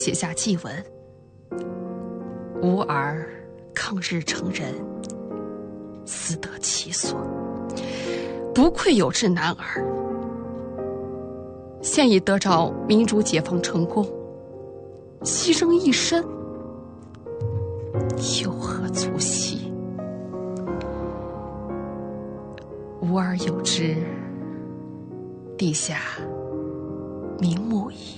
写下祭文：吾儿抗日成人，死得其所，不愧有志男儿。现已得着民主解放成功，牺牲一生，有何足惜？吾儿有之，地下瞑目矣。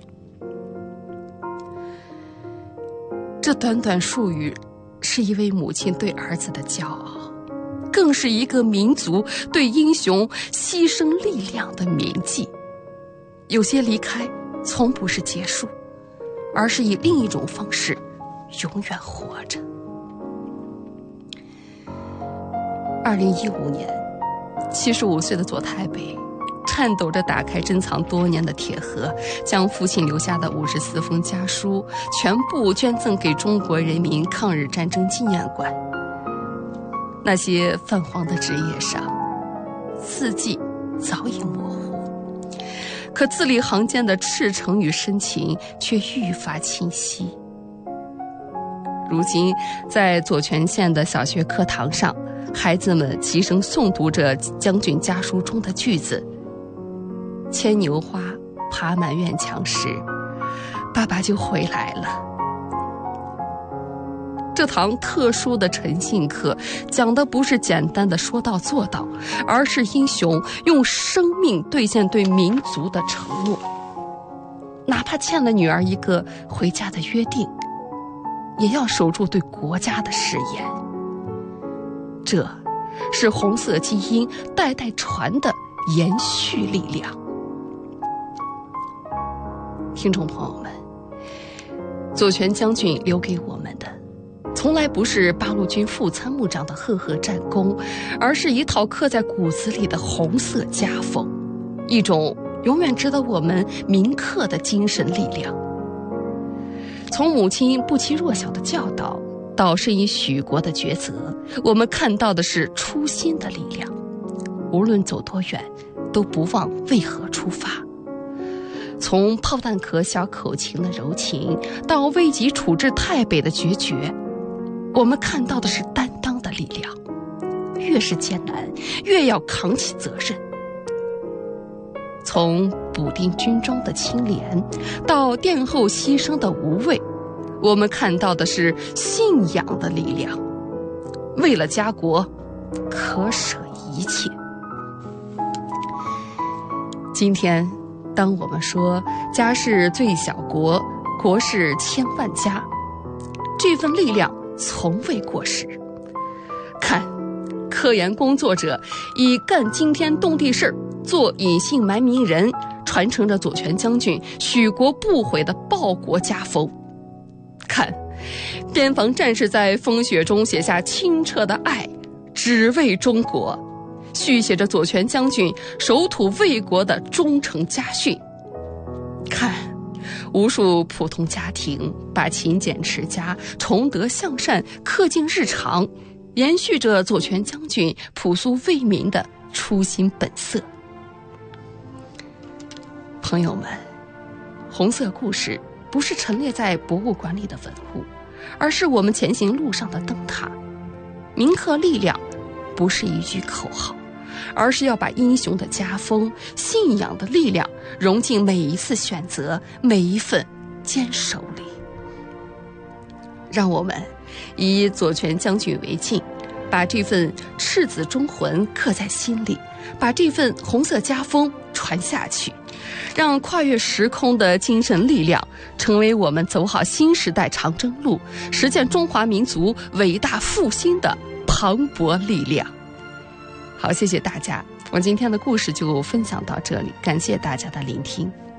这短短数语，是一位母亲对儿子的骄傲，更是一个民族对英雄牺牲力量的铭记。有些离开从不是结束，而是以另一种方式永远活着。2015年，75岁的左太北颤抖着打开珍藏多年的铁盒，将父亲留下的54封家书全部捐赠给中国人民抗日战争纪念馆。那些泛黄的纸页上，字迹早已模糊，可字里行间的赤诚与深情却愈发清晰。如今，在左权县的小学课堂上，孩子们齐声诵读着将军家书中的句子：牵牛花爬满院墙时，爸爸就回来了。这堂特殊的诚信课讲的不是简单的说到做到，而是英雄用生命兑现对民族的承诺。哪怕欠了女儿一个回家的约定，也要守住对国家的誓言。这是红色基因代代传的延续力量。听众朋友们，左权将军留给我们的从来不是八路军副参谋长的赫赫战功，而是一套刻在骨子里的红色家风，一种永远值得我们铭刻的精神力量。从母亲不欺弱小的教导到深以许国的抉择，我们看到的是初心的力量。无论走多远，都不忘为何出发。从炮弹壳小口琴的柔情，到危急处置太北的决绝，我们看到的是担当的力量。越是艰难，越要扛起责任。从补丁军中的清廉，到殿后牺牲的无畏，我们看到的是信仰的力量。为了家国，可舍一切。今天，当我们说家是最小国，国是千万家，这份力量从未过时。看，科研工作者以干惊天动地事儿做隐姓埋名人，传承着左权将军许国不悔的报国家风。看，边防战士在风雪中写下清澈的爱，只为中国，续写着左权将军守土卫国的忠诚家训。看，无数普通家庭把勤俭持家、崇德向善刻进日常，延续着左权将军朴素为民的初心本色。朋友们，红色故事不是陈列在博物馆里的文物，而是我们前行路上的灯塔。铭刻力量不是一句口号，而是要把英雄的家风、信仰的力量融进每一次选择、每一份坚守里。让我们以左权将军为镜，把这份赤子忠魂刻在心里，把这份红色家风传下去，让跨越时空的精神力量成为我们走好新时代长征路、实现中华民族伟大复兴的磅礴力量。好，谢谢大家，我今天的故事就分享到这里，感谢大家的聆听。